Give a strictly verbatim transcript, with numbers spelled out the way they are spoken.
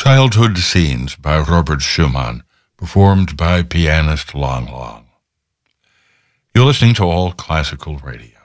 Childhood Scenes by Robert Schumann, performed by pianist Long Long. You're listening to All Classical Radio.